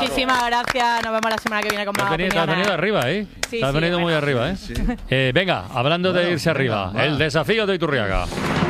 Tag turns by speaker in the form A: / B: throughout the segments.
A: Muchísimas gracias. Nos vemos la semana que viene con más opiniones.
B: Te has venido arriba, ¿eh?
A: Sí,
B: te has venido muy arriba, ¿eh? Sí. Venga, hablando de irse arriba, el desafío de Iturriaga.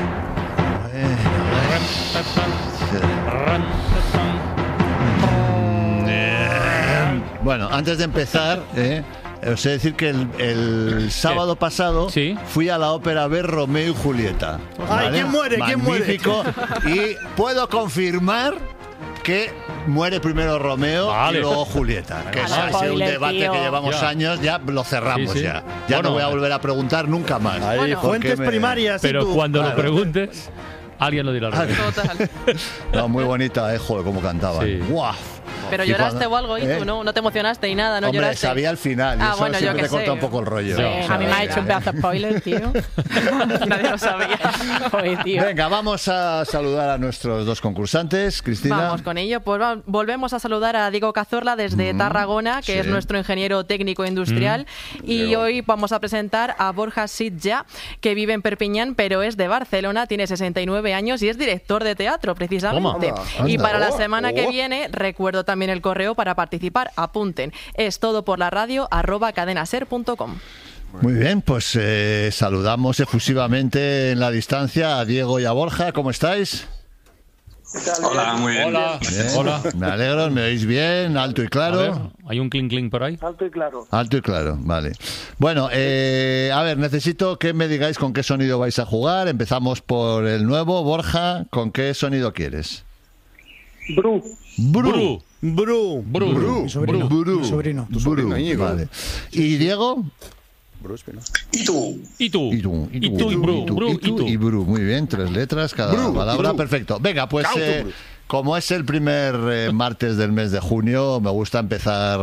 C: Bueno, antes de empezar, os he de decir que el sábado pasado fui a la ópera a ver Romeo y Julieta.
D: ¡Ay,
C: ¿vale?
D: quién muere!
C: Magnífico. Y puedo confirmar que muere primero Romeo y luego Julieta. Que es un debate que llevamos años, ya lo cerramos ya. Ya bueno, no voy a volver a preguntar nunca más.
D: Hay fuentes primarias.
B: Pero cuando lo preguntes, alguien lo dirá.
A: Total.
C: No, muy bonita, joder, cómo cantaba.
B: Sí.
C: ¡Guau!
A: Pero lloraste o algo, ¿y tú no te emocionaste y nada? ¿No
C: Hombre,
A: lloraste?
C: sabía al final. Y eso
A: bueno,
C: siempre
A: yo
C: te corta un poco el rollo.
A: Sí, a mí me ha hecho un pedazo de spoiler, tío. Nadie lo sabía. Joder, tío.
C: Venga, vamos a saludar a nuestros dos concursantes. Cristina.
A: Vamos con ello. Pues volvemos a saludar a Diego Cazorla desde Tarragona, que es nuestro ingeniero técnico industrial. Y hoy vamos a presentar a Borja Sitja, que vive en Perpiñán, pero es de Barcelona, tiene 69 años y es director de teatro, precisamente. Y para la semana que viene, recuerdo también el correo para participar. Apunten. Es todo por la radio @cadenaser.com.
C: Muy bien, pues saludamos efusivamente en la distancia a Diego y a Borja. ¿Cómo estáis?
E: Hola, muy bien.
B: Hola.
C: Me alegro, ¿me oís bien? Alto y claro.
B: A ver, ¿hay un clink clink por ahí?
E: Alto y claro.
C: Alto y claro, vale. Bueno, a ver, necesito que me digáis con qué sonido vais a jugar. Empezamos por el nuevo. Borja, ¿con qué sonido quieres?
E: Bru.
C: Bru.
D: Bru.
C: Bru.
D: Mi sobrino.
C: Bru.
D: Mi sobrino.
C: Tu sobrino, Íñigo. Vale. ¿Y Diego?
E: ¿Y tú?
B: ¿Y tú?
C: Y tú.
B: Y tú y Bru. Bru y tú.
C: Y Bru. Muy bien, 3 letras cada palabra. Perfecto. Venga, pues como es el primer martes del mes de junio, me gusta empezar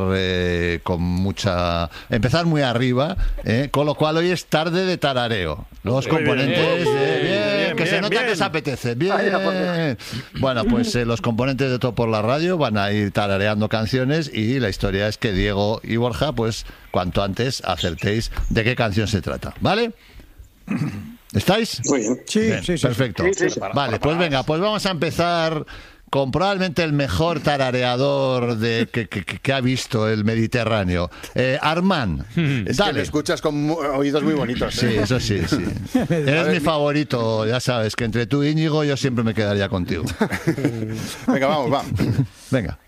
C: empezar muy arriba, con lo cual hoy es tarde de tarareo. Los componentes que se nota que os apetece. Bien. Bueno, pues los componentes de Todo por la Radio van a ir tarareando canciones y la historia es que Diego y Borja, pues cuanto antes acertéis de qué canción se trata, ¿vale? ¿Estáis?
E: Muy bien.
D: Sí,
C: perfecto.
E: Sí.
C: Vale, pues venga, pues vamos a empezar con probablemente el mejor tarareador que ha visto el Mediterráneo. Armand,
F: es que me escuchas con oídos muy bonitos.
C: Sí, eso sí. Eres mi favorito, ya sabes, que entre tú y Íñigo yo siempre me quedaría contigo.
F: Venga, vamos.
C: Venga.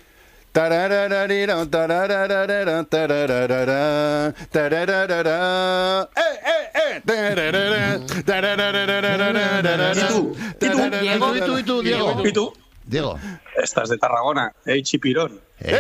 C: ¿Y tú, Diego?
E: ¿Y tú?
C: Diego.
E: Estás de Tarragona, Chipirón.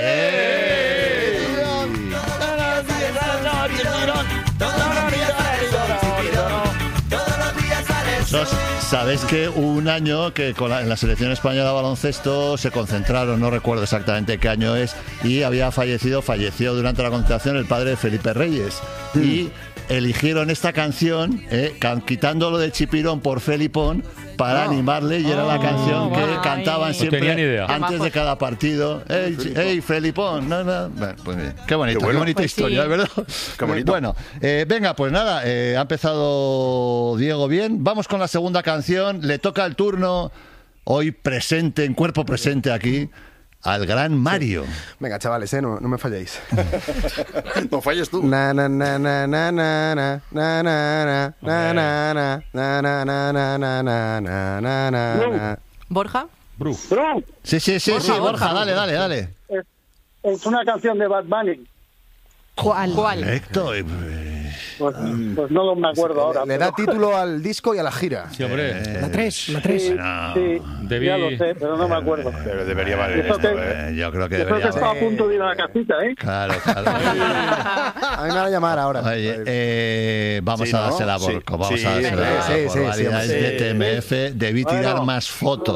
E: Sabéis que hubo un año que en la selección española de baloncesto se concentraron, no recuerdo exactamente qué año es, y falleció durante la concentración el padre de Felipe Reyes. Y eligieron esta canción, quitándolo de Chipirón por Felipón, para animarle, y era la canción que cantaban siempre antes de cada partido. ¡Ey, Felipón! Bueno, pues bien. Qué bonito, qué bonita pues historia, ¿verdad?
F: Qué bonito.
C: Bueno, venga, pues nada, ha empezado Diego bien. Vamos con la segunda canción. Le toca el turno, hoy presente, en cuerpo presente aquí, al gran Mario.
F: Venga, chavales, no me falléis.
C: No falles tú.
A: ¿Borja?
B: Bru.
C: Sí, Borja, dale.
E: Es una canción de Bad Bunny.
A: ¿Cuál?
C: Correcto.
E: Pues no me acuerdo ahora.
F: Le da título al disco y a la gira.
B: Sí, hombre.
D: La 3.
E: Sí, ya lo sé, pero no me acuerdo.
F: Pero debería valer
E: Yo
C: creo que
E: creo que estaba a punto de ir a la casita,
C: Claro.
F: A mí me van a llamar ahora.
C: Oye, vamos a dársela a Borco. Vamos a dársela.
F: Sí.
C: Es de TMF. Debí tirar más fotos.